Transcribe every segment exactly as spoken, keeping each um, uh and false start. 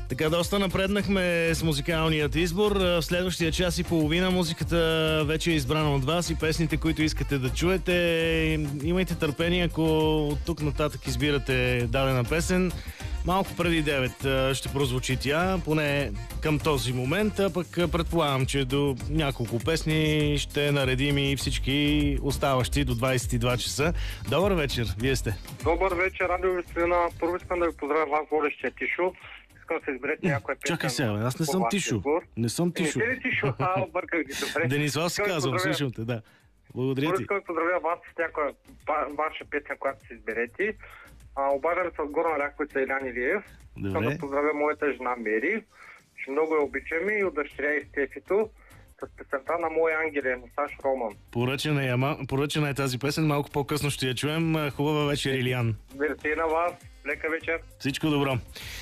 Така, доста напреднахме с музикалният избор. В следващия час и половина музиката вече е избрана от вас и песните, които искате да чуете. Имайте търпение, ако от тук нататък избирате дадена песен. Малко преди девет ще прозвучи тя, поне към този момент, а пък предполагам, че до няколко песни ще наредим и всички оставащи до двайсет и два часа. Добър вечер, вие сте. Добър вечер, радио Веселина. Първо искам да ви поздравя вас, водещия Тишо. Искам да се изберете някоя песен. Чакай сега, аз не съм Тишо. Не съм Тишо. Не ли Тишо? А, обърках ги, добре. Денислав се казвам, слушам те, да. Благодаря ти. Искам да поздравя вас с някоя ваша песен, която се изберете. Обаждам се от Горна Ляховица Илян Илиев. Искам да поздравя моята жена Мери, че много я обичаме, и от дъщеря и Стефито с песента на Мой ангеле, Саш Роман. Поръчена е, ама, поръчена е тази песен, малко по-късно ще я чуем. Хубава вечер, Илиан. Мерси на вас, лека вечер. Всичко добро.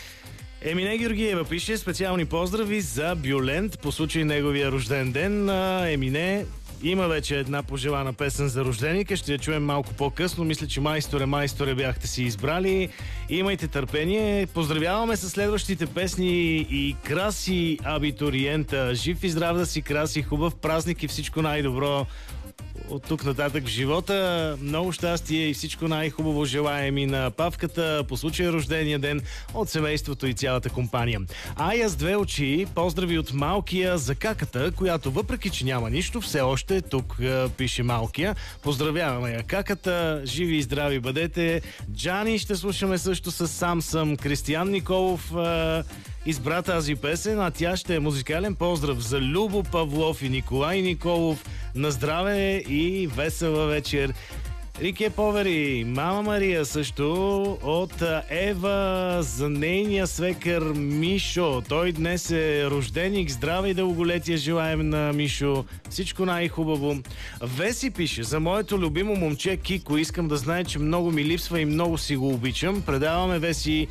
Емине Георгиева пише специални поздрави за Бюлент по случай неговия рожден ден. Емине, има вече една пожелана песен за рожденика, ще я чуем малко по-късно. Мисля, че майсторе, майсторе бяхте си избрали. Имайте търпение. Поздравяваме с следващите песни и Краси абитуриента. Жив и здрав да си, Краси, хубав празник и всичко най-добро от тук нататък в живота. Много щастие и всичко най-хубаво желаем и на Павката по случай рождения ден от семейството и цялата компания. Ая с две очи, поздрави от малкия за каката, която въпреки, че няма нищо, все още тук е, пише малкия. Поздравяваме я каката, живи и здрави бъдете. Джани ще слушаме също с Сам съм. Кристиян Николов е, избра тази песен, а тя ще е музикален поздрав за Любо Павлов и Николай Николов. На здраве и весела вечер. Рике Повери, Мама Мария също от Ева за нейния свекър Мишо. Той днес е рожденик. Здраве и дълголетие желаем на Мишо. Всичко най-хубаво. Веси пише за моето любимо момче Кико. Искам да знае, че много ми липсва и много си го обичам. Предаваме, Веси,